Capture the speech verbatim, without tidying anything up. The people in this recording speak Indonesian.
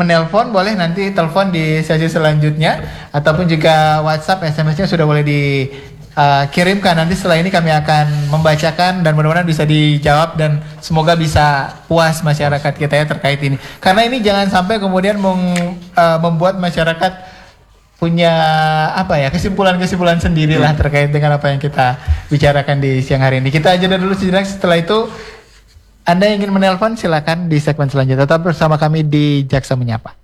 menelpon boleh nanti telepon di sesi selanjutnya ataupun juga WhatsApp S M S-nya sudah boleh di uh, kirimkan. Nanti setelah ini kami akan membacakan dan mudah-mudahan bisa dijawab dan semoga bisa puas masyarakat kita ya terkait ini. Karena ini jangan sampai kemudian meng, uh, membuat masyarakat punya apa ya kesimpulan-kesimpulan sendirilah hmm. terkait dengan apa yang kita bicarakan di siang hari ini. Kita jeda dulu sejenak, setelah itu Anda yang ingin menelpon silakan di segmen selanjutnya. Tetap bersama kami di Jaksa Menyapa.